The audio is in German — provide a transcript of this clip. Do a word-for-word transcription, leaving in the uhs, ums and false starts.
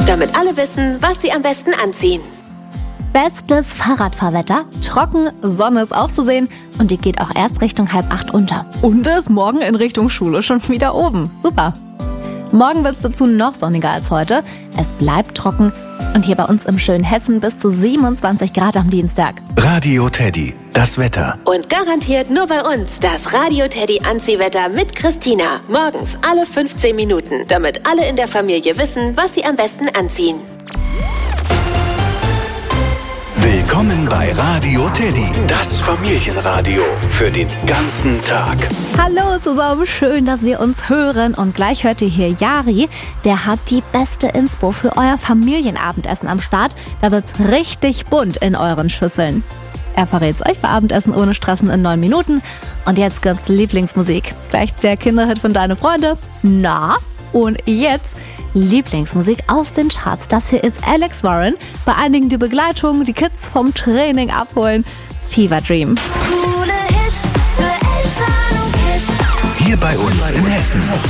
damit alle wissen, was sie am besten anziehen. Bestes Fahrradfahrwetter, trocken, Sonne ist auch zu sehen und die geht auch erst Richtung halb acht unter. Und ist morgen in Richtung Schule schon wieder oben. Super. Morgen wird es dazu noch sonniger als heute. Es bleibt trocken und hier bei uns im schönen Hessen bis zu siebenundzwanzig Grad am Dienstag. Radio Teddy, das Wetter. Und garantiert nur bei uns das Radio Teddy Anziehwetter mit Christina. Morgens alle fünfzehn Minuten, damit alle in der Familie wissen, was sie am besten anziehen. Willkommen bei Radio Teddy, das Familienradio für den ganzen Tag. Hallo zusammen, schön, dass wir uns hören. Und gleich hört ihr hier Jari, der hat die beste Inspo für euer Familienabendessen am Start. Da wird's richtig bunt in euren Schüsseln. Er verrät's euch bei Abendessen ohne Stressen in neun Minuten. Und jetzt gibt's Lieblingsmusik. Gleich der Kinderhit von Deine Freunde. Na? Und jetzt Lieblingsmusik aus den Charts. Das hier ist Alex Warren. Bei einigen die Begleitung, die Kids vom Training abholen. Fever Dream. Coole Hits für Eltern und Kids. Hier bei uns in Hessen.